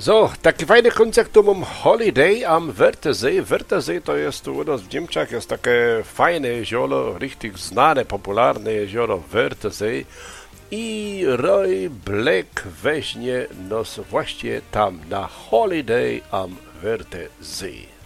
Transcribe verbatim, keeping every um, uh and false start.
So, taki fajny koncert tu mam Holiday am Wörthersee. Wörthersee to jest tu u nas w Niemczech, jest takie fajne jezioro, richtig znane, popularne jezioro Wörthersee. I Roy Black weźmie nas właśnie tam na Holiday am Wörthersee.